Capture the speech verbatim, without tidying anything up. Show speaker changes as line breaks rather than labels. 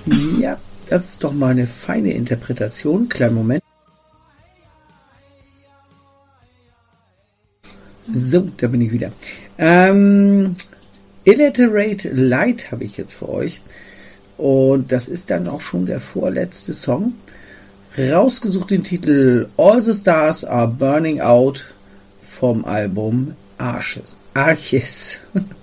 Ja, das ist doch mal eine feine Interpretation. Kleinen Moment. So, da bin ich wieder. Ähm, Illiterate Light habe ich jetzt für euch. Und das ist dann auch schon der vorletzte Song. Rausgesucht den Titel All the Stars Are Burning Out vom Album Arches. Arches.